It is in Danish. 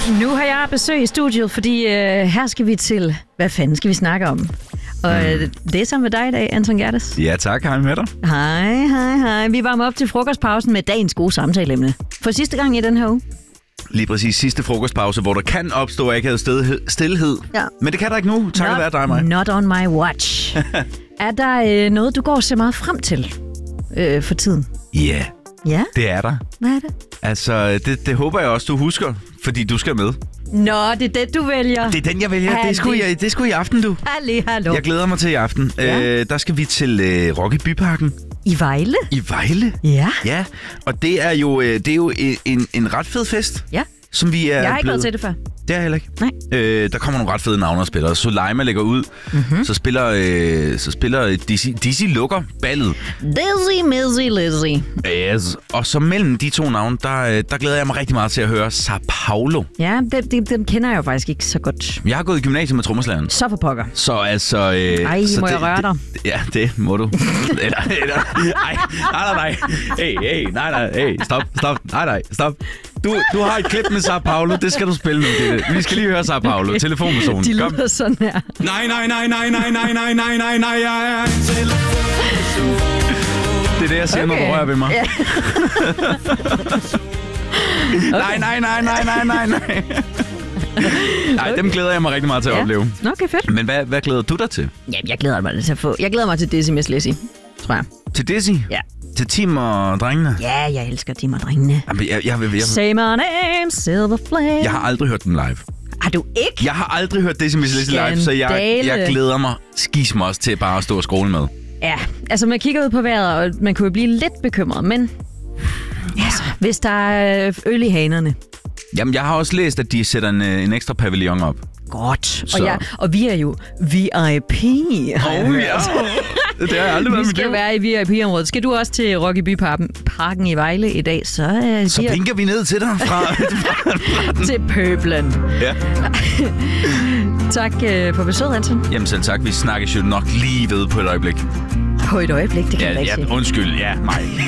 Nu har jeg besøg i studiet, fordi her skal vi til, hvad fanden skal vi snakke om? Og det er sammen med dig i dag, Anton Gerdes. Ja tak, hej med dig. Hej. Vi varmer op til frokostpausen med dagens gode samtaleemne. For sidste gang i den her uge. Lige præcis sidste frokostpause, hvor der kan opstå akavet stilhed. Ja. Men det kan der ikke nu. Tak være dig og mig. Not on my watch. Er der noget, du går og ser meget frem til for tiden? Ja, det er der. Hvad er det? Altså, det håber jeg også, du husker, fordi du skal med. Nå, det er den, du vælger. Det er den, jeg vælger. Det er sgu i aften, du. Hallo. Jeg glæder mig til i aften. Ja. Der skal vi til Rock i Byparken. I Vejle? I Vejle? Ja. Ja, og det er jo en ret fed fest. Ja. Som vi er jeg har ikke blevet... været til det før. Det er heller ikke. Nej. Der kommer nogle ret fede navne og spillere. Soleima lægger ud. Mm-hmm. Så spiller Dizzy lukker ballet. Dizzy, Mizzy, Lizzy. Yes. Og så mellem de to navne, der glæder jeg mig rigtig meget til at høre Sao Paulo. Ja, dem kender jeg jo faktisk ikke så godt. Jeg har gået i gymnasiet med trommeslageren. Så for pokker. Så altså... Må jeg røre dig? Ja, det må du. Nej. Hey, nej. Hey, stop. Nej, stop. Du har et klip med Sao Paulo, det skal du spille nu. Vi skal lige høre Sao Paulo. Telefonpersonen. De lyder sådan her. Nej, jeg er telefonperson. Det er det, jeg siger, når du rører ved mig. Ja. Okay. Nej. Nej, dem glæder jeg mig rigtig meget til at opleve. Okay, fedt. Men hvad glæder du dig til? Jamen, jeg glæder mig til Dizzy Miss Lizzy, tror jeg. Til Dizzy? Ja. Til Tim og drengene? Ja, jeg elsker Tim og drengene. Jeg Say my name, Silver Flame. Jeg har aldrig hørt dem live. Har du ikke? Jeg har aldrig hørt Dizzy Miss Lizzy live, så jeg glæder mig skismos til bare at stå og skråle med. Ja, altså man kigger ud på vejret, og man kunne jo blive lidt bekymret, men altså, hvis der er øl i hanerne. Jamen, jeg har også læst, at de sætter en ekstra pavillon op. Godt. Og vi er jo VIP. Ja. Det har jeg aldrig været med. Vi skal være i VIP-området. Skal du også til Rock i Byparken i Vejle i dag, så pinker vi ned til dig fra til pøblen. Ja. Tak for besøget, Anton. Jamen selv tak. Vi snakkes jo nok lige ved på et øjeblik. På et øjeblik, det kan jeg ikke sige. Undskyld, ja, mig.